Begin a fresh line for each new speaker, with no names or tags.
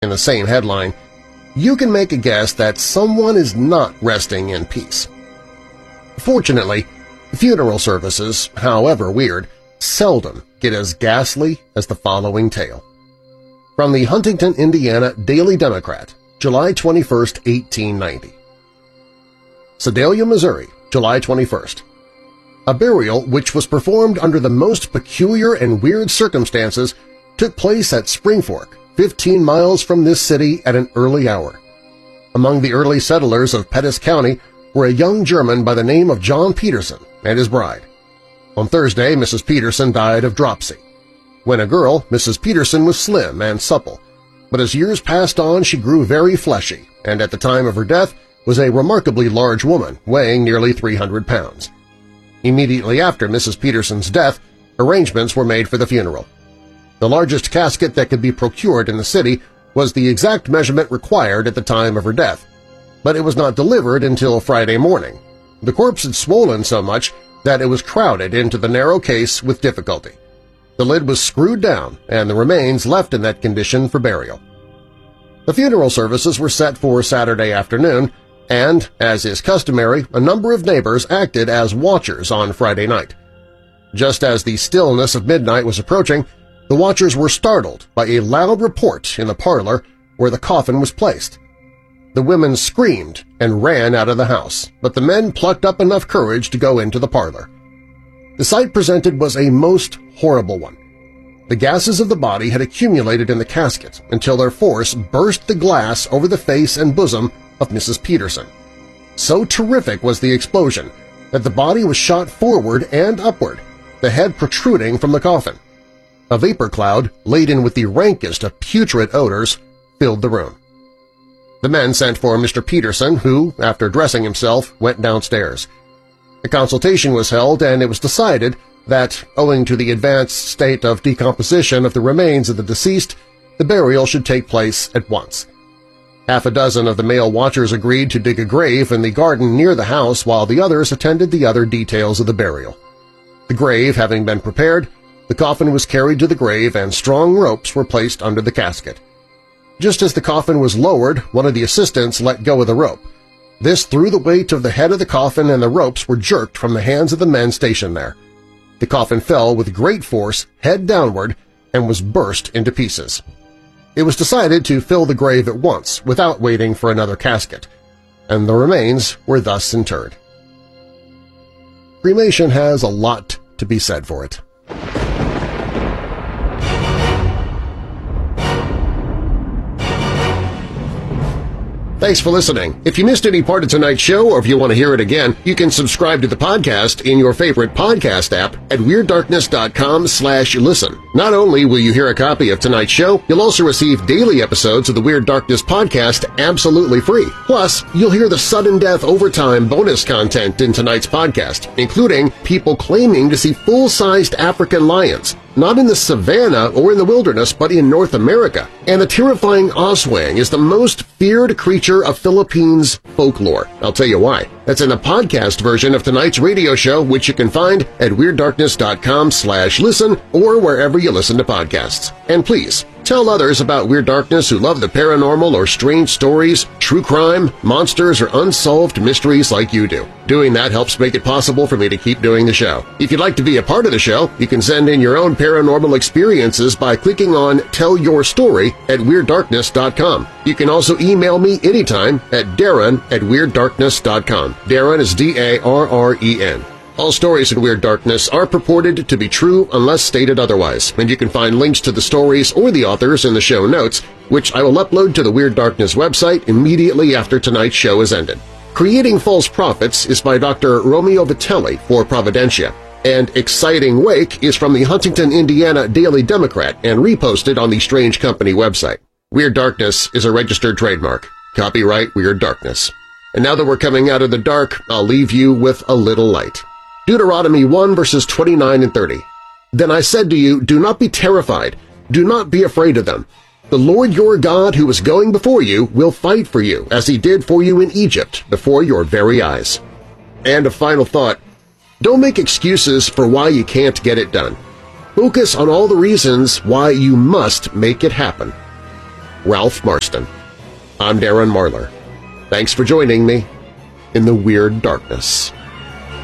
in the same headline, you can make a guess that someone is not resting in peace. Fortunately, funeral services, however weird, seldom get as ghastly as the following tale. From the Huntington, Indiana Daily Democrat, July 21, 1890. Sedalia, Missouri, July 21st. A burial which was performed under the most peculiar and weird circumstances took place at Spring Fork, 15 miles from this city at an early hour. Among the early settlers of Pettis County were a young German by the name of John Peterson and his bride. On Thursday, Mrs. Peterson died of dropsy. When a girl, Mrs. Peterson was slim and supple, but as years passed on she grew very fleshy and at the time of her death was a remarkably large woman, weighing nearly 300 pounds. Immediately after Mrs. Peterson's death, arrangements were made for the funeral. The largest casket that could be procured in the city was the exact measurement required at the time of her death, but it was not delivered until Friday morning. The corpse had swollen so much that it was crowded into the narrow case with difficulty. The lid was screwed down and the remains left in that condition for burial. The funeral services were set for Saturday afternoon, and, as is customary, a number of neighbors acted as watchers on Friday night. Just as the stillness of midnight was approaching, the watchers were startled by a loud report in the parlor where the coffin was placed. The women screamed and ran out of the house, but the men plucked up enough courage to go into the parlor. The sight presented was a most horrible one. The gases of the body had accumulated in the casket until their force burst the glass over the face and bosom of Mrs. Peterson. So terrific was the explosion that the body was shot forward and upward, the head protruding from the coffin. A vapor cloud, laden with the rankest of putrid odors, filled the room. The men sent for Mr. Peterson, who, after dressing himself, went downstairs. A consultation was held, and it was decided that, owing to the advanced state of decomposition of the remains of the deceased, the burial should take place at once. Half a dozen of the male watchers agreed to dig a grave in the garden near the house while the others attended the other details of the burial. The grave having been prepared, the coffin was carried to the grave and strong ropes were placed under the casket. Just as the coffin was lowered, one of the assistants let go of the rope. This threw the weight of the head of the coffin and the ropes were jerked from the hands of the men stationed there. The coffin fell with great force, head downward, and was burst into pieces. It was decided to fill the grave at once without waiting for another casket, and the remains were thus interred. Cremation has a lot to be said for it. Thanks for listening. If you missed any part of tonight's show or if you want to hear it again, you can subscribe to the podcast in your favorite podcast app at WeirdDarkness.com/listen. Not only will you hear a copy of tonight's show, you'll also receive daily episodes of the Weird Darkness podcast absolutely free. Plus, you'll hear the sudden death overtime bonus content in tonight's podcast, including people claiming to see full-sized African lions, not in the savannah or in the wilderness, but in North America. And the terrifying Oswang is the most feared creature of Philippines folklore. I'll tell you why. That's in the podcast version of tonight's radio show, which you can find at WeirdDarkness.com/listen or wherever you listen to podcasts. And please, tell others about Weird Darkness who love the paranormal or strange stories, true crime, monsters, or unsolved mysteries like you do. Doing that helps make it possible for me to keep doing the show. If you'd like to be a part of the show, you can send in your own paranormal experiences by clicking on Tell Your Story at WeirdDarkness.com. You can also email me anytime at Darren@WeirdDarkness.com. Darren is D-A-R-R-E-N. All stories in Weird Darkness are purported to be true unless stated otherwise, and you can find links to the stories or the authors in the show notes, which I will upload to the Weird Darkness website immediately after tonight's show is ended. Creating False Prophets is by Dr. Romeo Vitelli for Providentia, and Exciting Wake is from the Huntington, Indiana Daily Democrat and reposted on the Strange Company website. Weird Darkness is a registered trademark. Copyright Weird Darkness. And now that we're coming out of the dark, I'll leave you with a little light. Deuteronomy 1 verses 29 and 30. Then I said to you, do not be terrified, do not be afraid of them. The Lord your God who is going before you will fight for you, as he did for you in Egypt, before your very eyes. And a final thought, don't make excuses for why you can't get it done. Focus on all the reasons why you must make it happen. Ralph Marston. I'm Darren Marlar. Thanks for joining me in the Weird Darkness.